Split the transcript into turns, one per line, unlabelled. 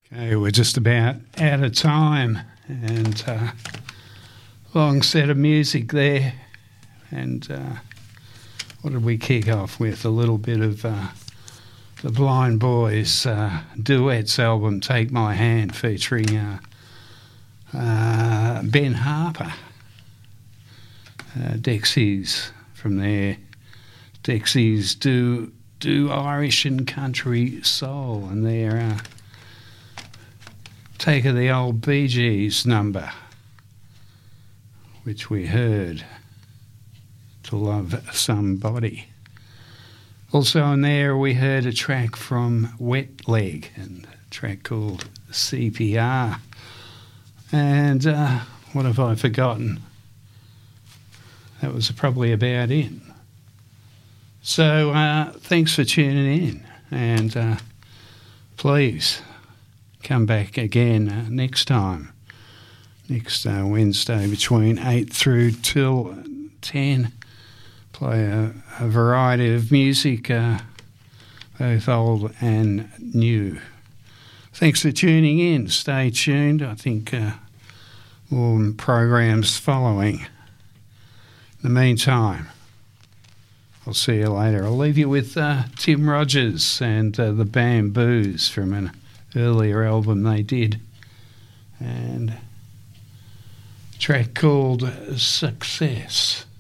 Okay, we're just about out of time, and long set of music there. And what did we kick off with? A little bit of the Blind Boys duets album, Take My Hand, featuring Ben Harper. Dexys from there. Dexys do Irish and country soul, and they're take of the old Bee Gees number, which we heard, To Love Somebody. Also in there we heard a track from Wet Leg, and a track called CPR. And what have I forgotten? That was probably about it. So thanks for tuning in, and please come back again next time, next Wednesday between 8 through till 10. Play a variety of music, both old and new. Thanks for tuning in. Stay tuned. I think more programs following. In the meantime, I'll see you later. I'll leave you with Tim Rogers and the Bamboos from an earlier album they did, and a track called Success.